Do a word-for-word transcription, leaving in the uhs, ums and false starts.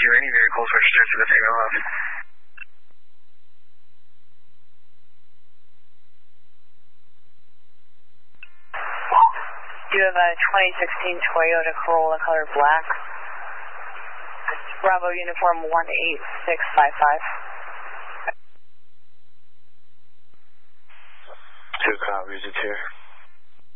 you. Any vehicles registered to the takeoff? Do you have a twenty sixteen Toyota Corolla color black? Bravo uniform one eight six five five. Two copies, it's here.